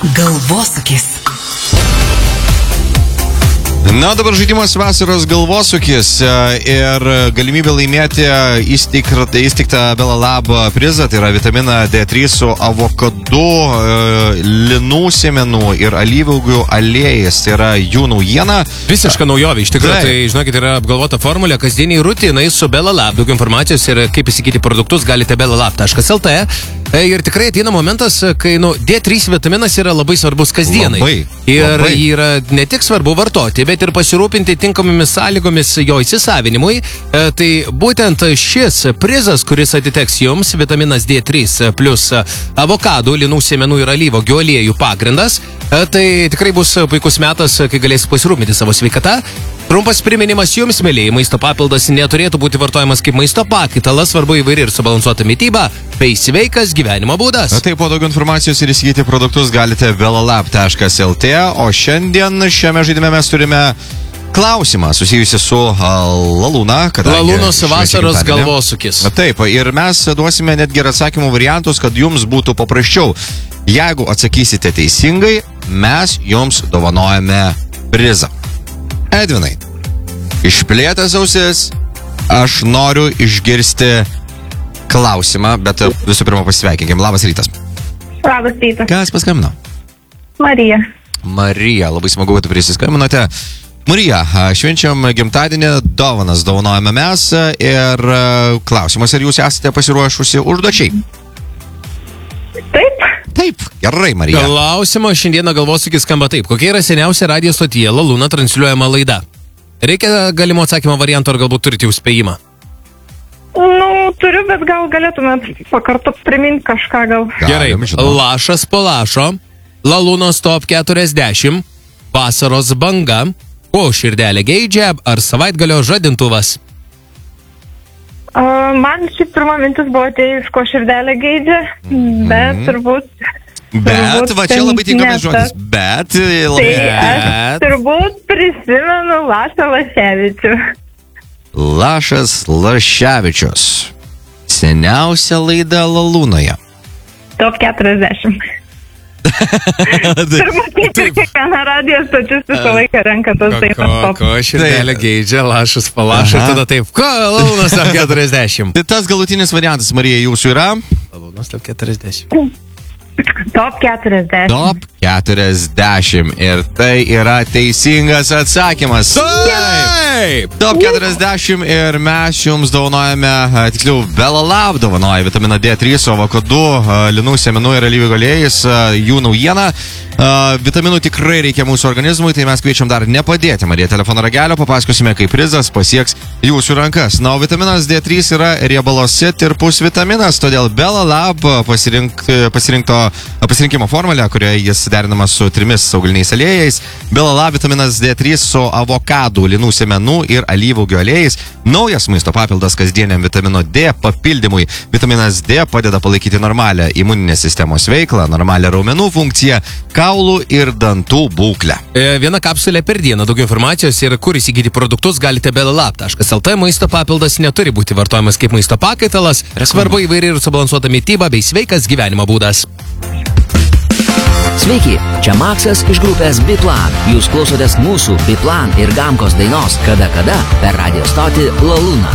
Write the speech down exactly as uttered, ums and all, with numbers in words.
Galvosūkis. Na, dabar žaidimas vasaros galvosūkis ir galimybė laimėti įsteigtą Belalab prizą, tai yra vitaminą D trys su avokadu, linų sėmenų ir alyvuogių aliejais, tai yra jų naujiena. Visiška naujovė, iš tikrųjų, tai, tai žinokit, yra apgalvota formulė, kasdieniai rutinai su Belalab. Daug informacijos ir kaip įsigyti produktus galite belalab taškas el tė. Ir tikrai ateina momentas, kai nu, D trys vitaminas yra labai svarbus kasdienai. Labai, ir labai. jį yra ne tik svarbu vartoti, bet ir pasirūpinti tinkamomis sąlygomis jo įsisavinimui. E, tai būtent šis prizas, kuris atiteks jums, vitaminas D trys plus avokadų, linų sėmenų ir alyvuogių aliejų pagrindas, e, tai tikrai bus puikus metas, kai galėsite pasirūpinti savo sveikatą. Trumpas priminimas jums, mėlyje, maisto papildas neturėtų būti vartojamas kaip maisto pakaitalas, svarbu įvairi ir subalansuota mityba, bei sveikas gyvenimo būdas. Taip, po daugiau informacijos ir įsigyti produktus galite belalab taškas el tė, o šiandien šiame žaidime mes turime klausimą susijusi su uh, Lalūna. Lalūnos vasaros galvosūkis. Taip, ir mes duosime netgi ir atsakymų variantus, kad jums būtų paprasčiau. Jeigu atsakysite teisingai, mes jums dovanojame prizą. Edvinai, išplėtas ausis, aš noriu išgirsti klausimą, bet visų pirma pasveikinkim. Labas rytas. Labas rytas. Kas paskambino? Marija. Marija, labai smagu, kad prisiskambinote. Marija, švenčiam gimtadienį, dovanas dovanojame mes ir klausimas, ar jūs esate pasiruošusi užduočiai? Taip. Taip, gerai, Marija. Klausimo šiandieną galvosūkis skamba taip. Kokia yra seniausia radijo stotyje Lalūna transliuojama laida? Reikia galimo atsakymo varianto, ar galbūt turite jau spėjimą? Nu, turiu, bet gal galėtumėt pakartot priminti kažką gal. Gerai, Galim, žinoma. Lašas po lašo, Lalūnos top keturiasdešimt, vasaros banga, ko širdelė geidžia, ar savaitgalio žadintuvas? Uh, man šiaip pirma mintis buvo atėjus, ko širdelė geidžia, Mhm. bet turbūt... Bet, turbūt va čia labai tinkamas ne žodis. tas. Bet, Tai labai... aš turbūt prisimenu Lašą Laševičių. Lašas Laševičius. Seniausia laida Lalūnoje. Top keturiasdešimt. Turbūt kaip kiekviena radijo stotis visą laiką renka tos Ko, dainos top. ko širdelė geidžia, lašas po lašo, Aha. tada taip, ko Lalūnos top keturiasdešimt? Tai tas galutinis variantas, Marija, jūsų yra? Lalūnos top keturiasdešimt. Top keturiasdešimt. Top keturiasdešimt. Ir tai yra teisingas atsakymas. Taip! Top keturiasdešimt ir mes jums dovanojame, a, tiksliau, Belalab dovanoja vitaminą D trys, avokadu, a, linų sėmenų ir alyvuogių aliejais, a, jų naujiena. A, vitaminų tikrai reikia mūsų organizmui, tai mes kviečiam dar nepadėti Marija telefono ragelio, papasakosime, kaip prizas pasieks jūsų rankas. Na, o vitaminas D trys yra riebaluose tirpus vitaminas, todėl Belalab pasirink, pasirinkto, pasirinkimo formulę, kurioje jis derinamas su trimis augaliniais aliejais. Belalab vitaminas D trys su avokadų, linų sėmenų ir alyvuogių aliejais. Naujas maisto papildas kasdieniam vitamino D papildymui. Vitaminas D padeda palaikyti normalią imuninės sistemos veiklą, normalią raumenų funkciją, kaulų ir dantų būklę. E, viena kapsulė per dieną. Daugiau informacijos ir kur įsigyti produktus galite belalab taškas el tė. Maisto papildas neturi būti vartojamas kaip maisto pakaitalas. Svarbu įvairi ir subalansuota mityba bei sveikas gyvenimo būdas. Sveiki, čia Maksas iš grupės Biplan. Jūs klausotės mūsų Biplan ir Gamkos dainos Kada kada per radijo stotį Lalūna.